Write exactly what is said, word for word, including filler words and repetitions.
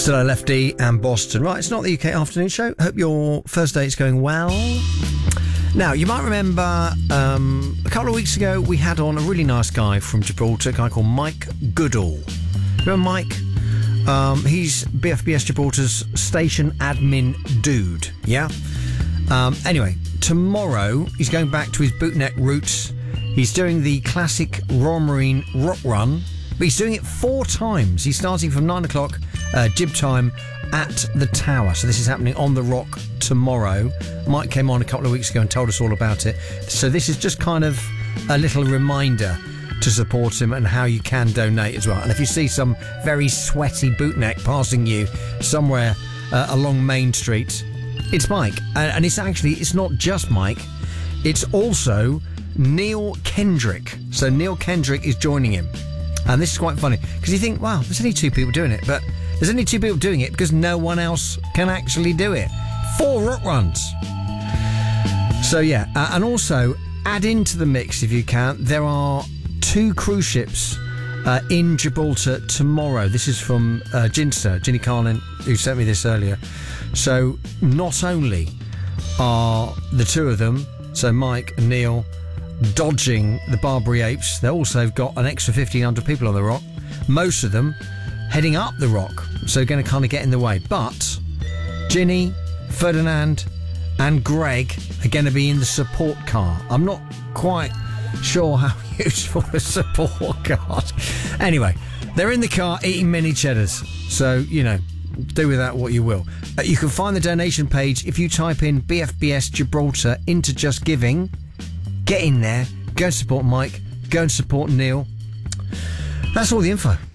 Still Lefty and Boston. Right, it's not the U K Afternoon Show. Hope your Thursday is going well. Now, you might remember um, a couple of weeks ago we had on a really nice guy from Gibraltar, a guy called Mike Goodall. Remember Mike? Um, he's B F B S Gibraltar's station admin dude, yeah? Um, anyway, tomorrow he's going back to his bootneck roots. He's doing the classic Royal Marine Rock Run, but he's doing it four times. He's starting from nine o'clock uh, jib time at the Tower. So this is happening on the Rock tomorrow. Mike came on a couple of weeks ago and told us all about it. So this is just kind of a little reminder to support him and how you can donate as well. And if you see some very sweaty bootneck passing you somewhere uh, along Main Street, it's Mike. And, and it's actually, it's not just Mike. It's also Neil Kendrick. So Neil Kendrick is joining him. And this is quite funny because you think, wow, there's only two people doing it. But there's only two people doing it because no one else can actually do it. Four rock runs. So yeah, uh, and also add into the mix if you can. There are two cruise ships uh, in Gibraltar tomorrow. This is from uh, Ginster, Ginny Carlin, who sent me this earlier. So not only are the two of them, so Mike and Neil, dodging the Barbary Apes, they also got an extra fifteen hundred people on the Rock. Most of them heading up the Rock, so going to kind of get in the way. But Ginny, Ferdinand and Greg are going to be in the support car. I'm not quite sure how useful a support car. Anyway, they're in the car eating mini cheddars. So, you know, do with that what you will. Uh, you can find the donation page if you type in B F B S Gibraltar into Just Giving. Get in there, go and support Mike, go and support Neil. That's all the info.